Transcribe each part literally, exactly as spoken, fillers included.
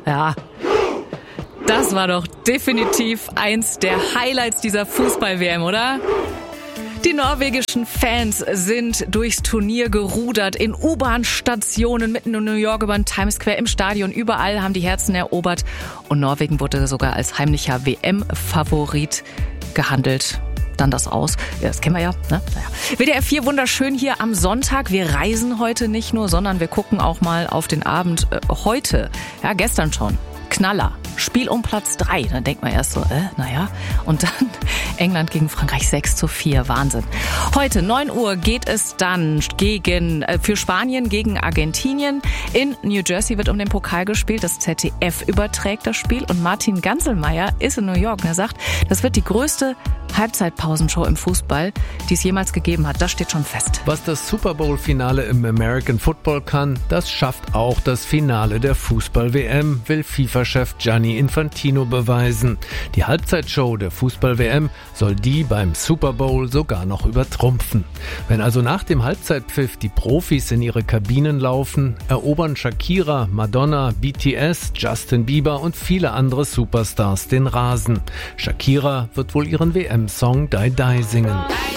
Ja, das war doch definitiv eins der Highlights dieser Fußball-W M, oder? Die norwegischen Fans sind durchs Turnier gerudert, in U-Bahn-Stationen, mitten in New York, über den Times Square, im Stadion. Überall haben die Herzen erobert. Und Norwegen wurde sogar als heimlicher W M-Favorit gehandelt. Dann das aus. Ja, das kennen wir ja. Ne? Naja. W D R vier wunderschön hier am Sonntag. Wir reisen heute nicht nur, sondern wir gucken auch mal auf den Abend äh, heute. Ja, gestern schon. Knaller. Spiel um Platz drei. Dann denkt man erst so, äh, naja. Und dann England gegen Frankreich sechs zu vier. Wahnsinn. Heute neun Uhr geht es dann gegen äh, für Spanien gegen Argentinien. In New Jersey wird um den Pokal gespielt. Das Z D F überträgt das Spiel. Und Martin Ganselmeier ist in New York. Und er sagt, das wird die größte Halbzeitpausenshow im Fußball, die es jemals gegeben hat. Das steht schon fest. Was das Super Bowl-Finale im American Football kann, das schafft auch das Finale der Fußball-W M, will FIFA-Chef Gianni Infantino beweisen. Die Halbzeitshow der Fußball-W M soll die beim Super Bowl sogar noch übertrumpfen. Wenn also nach dem Halbzeitpfiff die Profis in ihre Kabinen laufen, erobern Shakira, Madonna, B T S, Justin Bieber und viele andere Superstars den Rasen. Shakira wird wohl ihren W M-Song Die Die singen.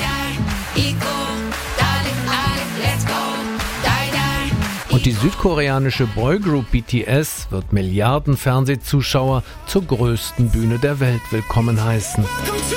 Und die südkoreanische Boygroup B T S wird Milliarden Fernsehzuschauer zur größten Bühne der Welt willkommen heißen.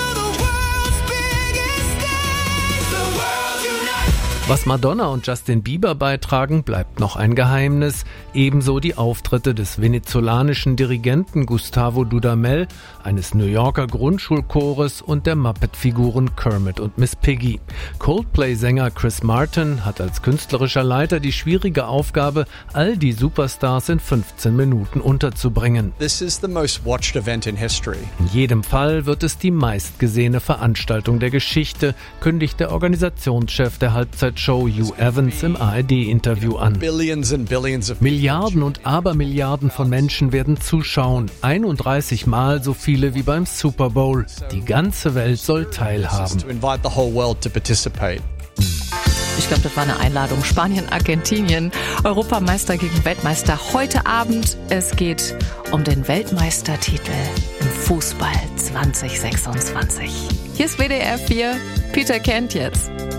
Was Madonna und Justin Bieber beitragen, bleibt noch ein Geheimnis. Ebenso die Auftritte des venezolanischen Dirigenten Gustavo Dudamel, eines New Yorker Grundschulchores und der Muppet-Figuren Kermit und Miss Piggy. Coldplay-Sänger Chris Martin hat als künstlerischer Leiter die schwierige Aufgabe, all die Superstars in fünfzehn Minuten unterzubringen. This is the most watched event in history. In jedem Fall wird es die meistgesehene Veranstaltung der Geschichte, kündigt der Organisationschef der Halbzeit Show Hugh Evans im A R D-Interview an. Milliarden und Abermilliarden von Menschen werden zuschauen. einunddreißig Mal so viele wie beim Super Bowl. Die ganze Welt soll teilhaben. Ich glaube, das war eine Einladung. Spanien, Argentinien, Europameister gegen Weltmeister. Heute Abend, es geht um den Weltmeistertitel im Fußball zwanzig sechsundzwanzig. Hier ist W D R vier. Peter Kent jetzt.